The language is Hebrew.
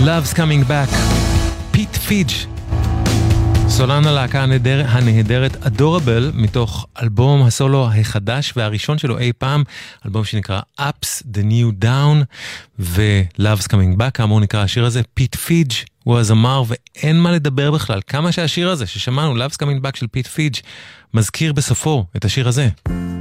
Love's Coming Back, פיט פיג', סולן הלהקה הנהדרת Adorable, מתוך אלבום הסולו החדש והראשון שלו אי פעם, אלבום שנקרא Ups the New Down, ו-Love's Coming Back, כאמור נקרא השיר הזה, פיט פיג' הוא הזמר, ואין מה לדבר בכלל, כמה שהשיר הזה ששמענו, Love's Coming Back של פיט פיג', מזכיר בסופו את השיר הזה.